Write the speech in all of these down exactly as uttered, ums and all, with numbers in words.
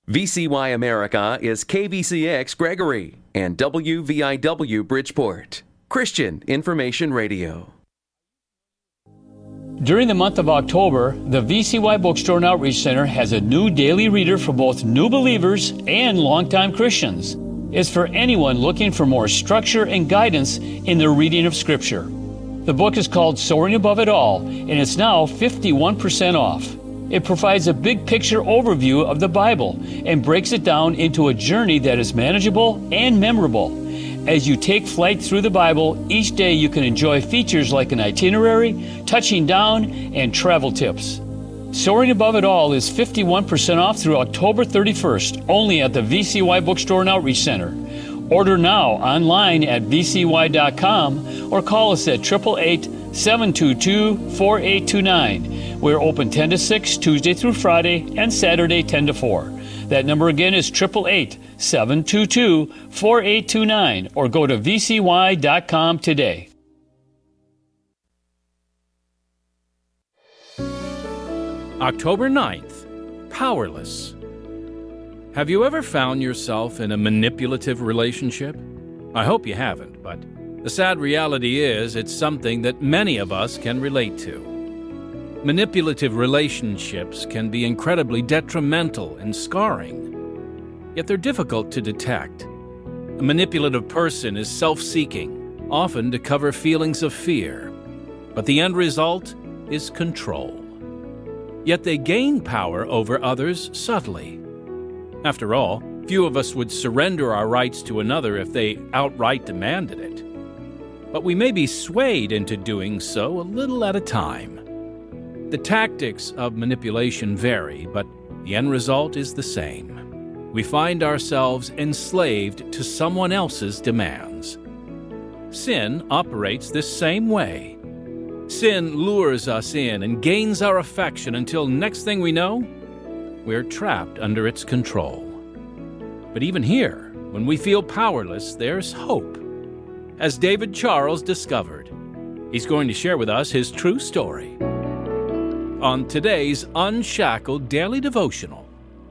V C Y America is K V C X Gregory and W V I W Bridgeport, Christian Information Radio. During the month of October, the V C Y Bookstore and Outreach Center has a new daily reader for both new believers and longtime Christians. It's for anyone looking for more structure and guidance in their reading of Scripture. The book is called Soaring Above It All, and it's now fifty-one percent off. It provides a big picture overview of the Bible and breaks it down into a journey that is manageable and memorable. As you take flight through the Bible, each day you can enjoy features like an itinerary, touching down, and travel tips. Soaring Above It All is fifty-one percent off through October thirty-first, only at the V C Y Bookstore and Outreach Center. Order now online at v c y dot com or call us at eight eight eight, seven two two, four eight two nine. We're open ten to six, Tuesday through Friday, and Saturday ten to four. That number again is eight eight eight, seven two two, four eight two nine, or go to v c y dot com today. October ninth, Powerless. Have you ever found yourself in a manipulative relationship? I hope you haven't, but the sad reality is it's something that many of us can relate to. Manipulative relationships can be incredibly detrimental and scarring, yet they're difficult to detect. A manipulative person is self-seeking, often to cover feelings of fear, but the end result is control. Yet they gain power over others subtly. After all, few of us would surrender our rights to another if they outright demanded it. But we may be swayed into doing so a little at a time. The tactics of manipulation vary, but the end result is the same. We find ourselves enslaved to someone else's demands. Sin operates this same way. Sin lures us in and gains our affection until next thing we know, we're trapped under its control. But even here, when we feel powerless, there's hope. As David Charles discovered, he's going to share with us his true story on today's Unshackled Daily Devotional.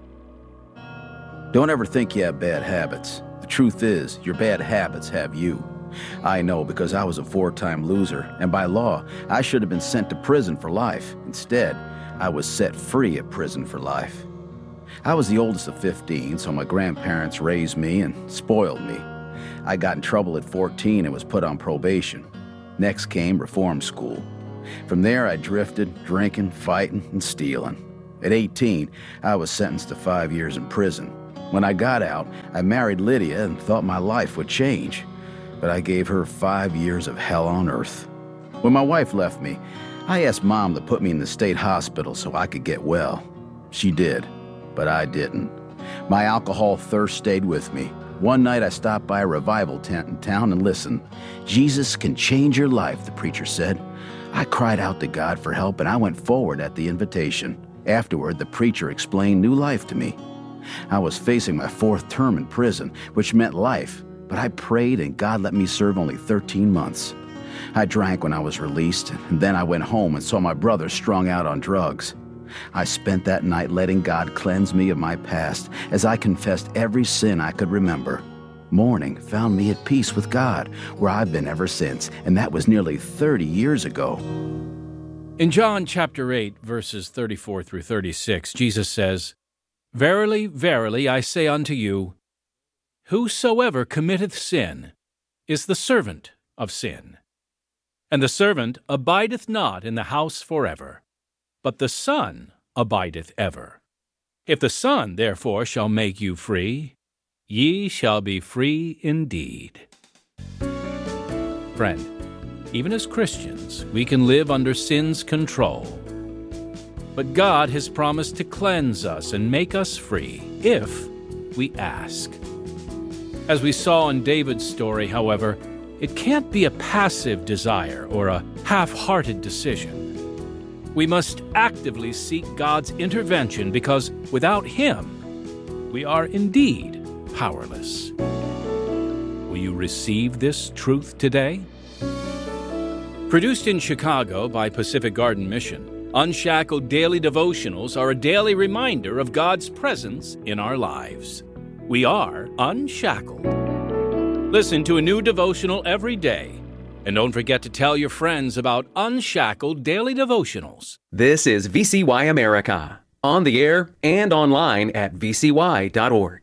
Don't ever think you have bad habits. The truth is, your bad habits have you. I know because I was a four-time loser, and by law, I should have been sent to prison for life. Instead, I was set free at prison for life. I was the oldest of fifteen, so my grandparents raised me and spoiled me. I got in trouble at fourteen and was put on probation. Next came reform school. From there, I drifted, drinking, fighting, and stealing. At eighteen, I was sentenced to five years in prison. When I got out, I married Lydia and thought my life would change. But I gave her five years of hell on earth. When my wife left me, I asked Mom to put me in the state hospital so I could get well. She did, but I didn't. My alcohol thirst stayed with me. One night I stopped by a revival tent in town and listened. Jesus can change your life, the preacher said. I cried out to God for help and I went forward at the invitation. Afterward, the preacher explained new life to me. I was facing my fourth term in prison, which meant life, but I prayed and God let me serve only thirteen months. I drank when I was released, and then I went home and saw my brother strung out on drugs. I spent that night letting God cleanse me of my past as I confessed every sin I could remember. Morning found me at peace with God, where I've been ever since, and that was nearly thirty years ago. In John chapter eight, verses thirty-four through thirty-six, Jesus says, "Verily, verily, I say unto you, whosoever committeth sin is the servant of sin. And the servant abideth not in the house forever, but the Son abideth ever. If the Son therefore shall make you free, ye shall be free indeed." Friend, even as Christians, we can live under sin's control. But God has promised to cleanse us and make us free if we ask. As we saw in David's story, however, it can't be a passive desire or a half-hearted decision. We must actively seek God's intervention because without Him, we are indeed powerless. Will you receive this truth today? Produced in Chicago by Pacific Garden Mission, Unshackled Daily Devotionals are a daily reminder of God's presence in our lives. We are unshackled. Listen to a new devotional every day. And don't forget to tell your friends about Unshackled Daily Devotionals. This is V C Y America, on the air and online at v c y dot org.